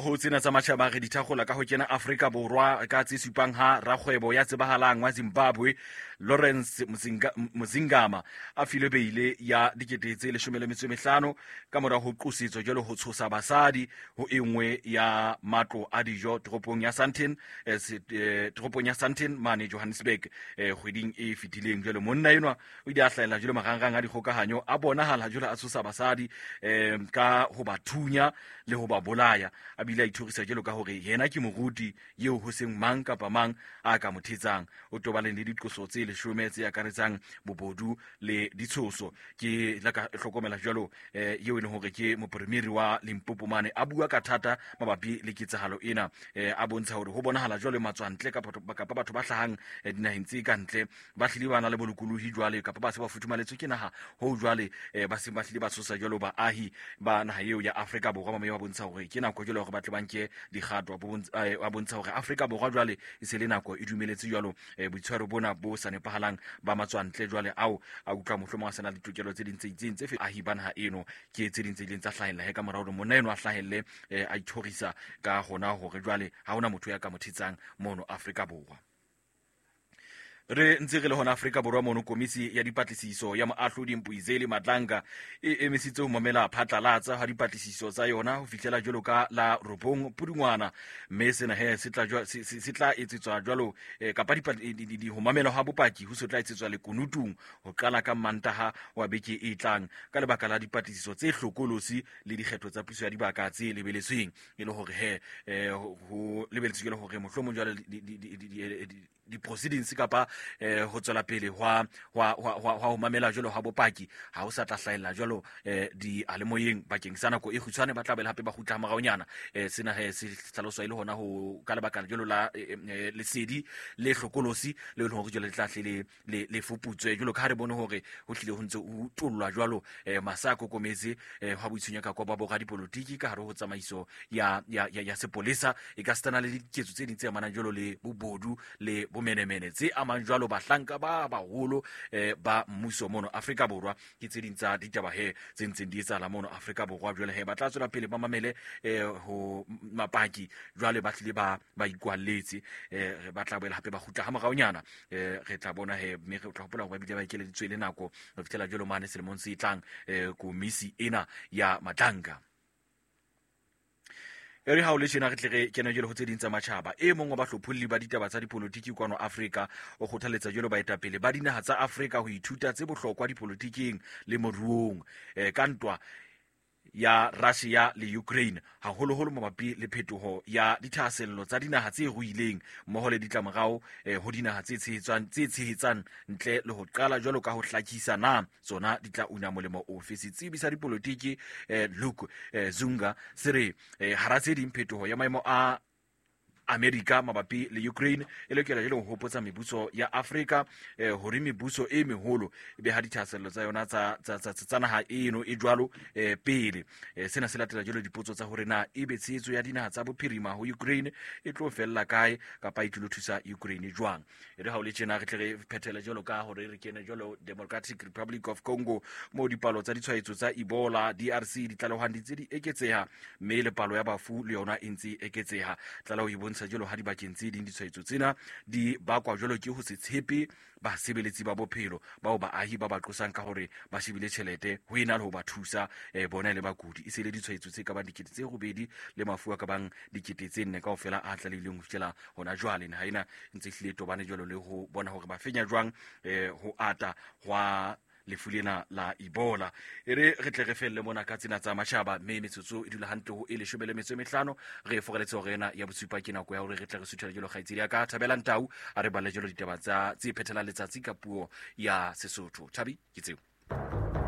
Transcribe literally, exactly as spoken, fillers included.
ho tsena tsa matjhaba re dithagola ka ho kena Afrika Borwa ka tse supang ha rakgwebo ya tsebahalang wa Zimbabwe Lawrence Muzinga, Muzingama a file beile ya dikete tse leshome le metso e mehlano ka mora ho qosetswa jalo ho tshosa basadi ho engwe ya matlo a dijo toropong ya Sandton eh, eh, toropong ya Sandton mane Johannesburg eh, kgweding e fetileng jalo monna enwa o di a hlaela jalo marangrang a dikgokahanyo a bonahala jalo a tshosa basadi eh, ka ho bathunya le ho ba bolaya a bile a ithorisa jalo ka hore yena ke moruti yeo ho seng mang kapa mang a ka mothetsang o tobaleng le diqoso tse leshome tse akaretsang bobodu le ditshoso ke la ka hlokomela jalo eh, yeo ne hore ke mopremieri wa Limpopo mane a bua ka thata mabapi le ketsahalo ena eh, a bontsha hore ho bonahala jalo matswantle kapa kapa batho ba hlahang eh, dinaheng tse kantle ba hlile bana le bolokolohi jwale kapa ba se ba futhumaletswe ke naha ho jwale eh, ba se ba hlile ba tsosa jalo ba ahi ba naha eo ya Afrika Borwa ba bontsha hore ke nako jalo hore ba tle banke dikgatwa ba bontsha hore Afrika Borwa jwale e se le nako e dumeletse jalo eh, boitshwaro bona bo sa nepahalang ba matswantle jwale ao a utlwa mohlomong a sena le ditokelo tse ding tse itseng tse ahi ba naha eno ke tse ding tse ding tsa hlahella he ka morao hore monna eno a hlahelle eh, a ithorisa ka hona hore jwale ha hona motho ya ka mothetsang mono Afrika Borwa. Re ntse re le hona Afrika Borwa mono komisi ya dipatlisiso ya moahlodi Mpuizeli Madlanga e emisitse ho mamela phatlalatsa ha dipatlisiso tsa yona ho fihlela jwalo ka la robong Pudungwana mme sena he se tla se tla etsetswa jwalo eh, kapa di ho mamela ha bopaki ho se tla etsetswa le kunutung ho qala ka Mantaha wa beke e tlang ka lebaka la dipatlisiso tse hlokolosi le dikgetho tsa puso ya dibaka tse lebeletsweng e le hore he eh, ho lebeletswe le hore mohlomong jwale di proceedings kapa eh, ho tswela pele hwa hwa hwa ho mamela jalo ha bopaki ha o sa tla hlaela jalo eh, di alemoyeng bakeng sa nako e kgutshwane ba tla bela hape ba khutla maraonyana eh, sena he se hlaloswa ile hona ho ka lebaka jalo la eh, eh, lesedi le hlokolosi le ho jalo le tla hle le le fuputswe jalo ka re bone hore ho hlile ho ntse o tollwa jalo eh, masako kometse eh, ha boitshunya ka kwa ba boga dipolitiki ka hare ho tsamaiso ya ya ya, ya sepolesa e ka stana le diketso tse ding tse amanang jalo le bobodu le bomenemene tse amang jwalo bahlanka ba baholo eh, ba mmuso mono Afrika Borwa ke tse ding tsa ditaba he tse ntseng di etsahala mono Afrika Borwa jwale he ba tla tswela pele ba mamele eh, ho mapaki jwale ba tlile ba ba ikwalletse eh, re ba tla boela hape ba khutla ha moraonyana eh, re tla bona he mme re tla hopola hore ba bile ba ikeleditswe le nako re fitela jwalo mane selemong se tlang eh, komisi ena ya Madlanga. Ere ha o le tjena re tle re kena jelo ho tse ding tsa matjhaba e mong wa bahlophulli ba ditaba tsa dipolitiki kwano Afrika o kgothaletsa jelo ba etapele ba dinaha tsa Afrika ho ithuta tse bohlokwa dipolitiking le moruong eh, ka ntwa ya Russia le Ukraine haholoholo mabapi le phetoho ya dithasello tsa dinaha tse ruileng mmoho le ditlamorao eh, ho dinaha tse tshehetsang tse tshehetsang ntle le ho qala jwalo ka ho hlakisa na tsona di tla una molemo ofe setsebi sa dipolitiki eh, Luke eh, Zunga sere eh, hara tse ding phetoho ya maemo a America mabapi le Ukraine e lokela jelo ho hopotsa mebuso ya Afrika eh, hore mebuso e meholo be ha dithasello tsa yona tsa tsa tsa naha eno e jwalo eh, pele eh, sena se latela jelo dipotso tsa hore na e be tshetso ya dinaha tsa bophirima ho Ukraine e tlo fella kae kapa e tlo thusa Ukraine jwang e re ha o le tjena re tle re phethela jelo ka hore re kene jelo Democratic Republic of Congo mo dipalo tsa ditshwaetso tsa Ebola D R C di tlalohang di tse di eketseha mme le palo ya bafu le yona e ntse eketseha tlalo e sa jelo ha di bakeng tse ding ditshwaetso tsena di bakwa jelo ke ho se tshepe ba sebeletsi ba bophelo bao ba ahi ba ba tlosang ka hore ba shebile tjhelete ho ena le ho ba thusa eh, bona le bakudi e se le ditshwaetso tse ka ba dikete tse robedi le mafu a ka bang dikete tse nne kaofela a tlalileng ho fihlela hona jwale ha ena ntse hlile tobane jelo le ho bona hore ba fenya jwang eh, ho ata hwa lefu lena la Ebola ere re tle re felle mona ka tsena tsa matjhaba mme metsotso e dula hantle ho e leshome le metso e mehlano re foreletse hore ena ya bosupa ke nako ya hore re tle re suthela jelo khaitsedi ya ka Thabela Ntau a re balla jelo ditaba tsa tse phethela letsatsi ka puo ya Sesotho. Thabi ke tseo.